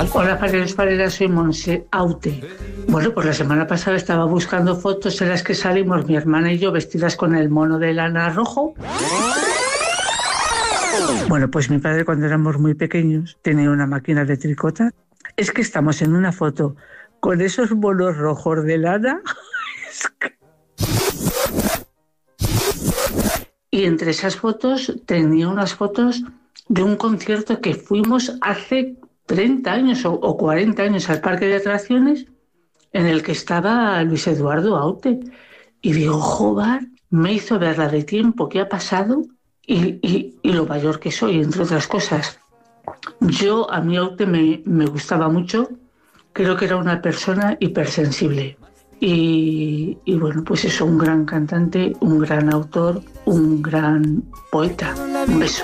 tal? Hola, Fareros, soy Monse Aute. Bueno, pues la semana pasada estaba buscando fotos en las que salimos mi hermana y yo vestidas con el mono de lana rojo. Bueno, pues mi padre cuando éramos muy pequeños tenía una máquina de tricotar. Es que estamos en una foto con esos monos rojos de lana. Y entre esas fotos tenía unas fotos de un concierto que fuimos hace 30 años o 40 años al parque de atracciones en el que estaba Luis Eduardo Aute. Y digo, joder, me hizo ver la de tiempo que ha pasado y lo mayor que soy, entre otras cosas. A mí Aute me gustaba mucho, creo que era una persona hipersensible. Y bueno, pues eso, un gran cantante, un gran autor, un gran poeta. Un beso.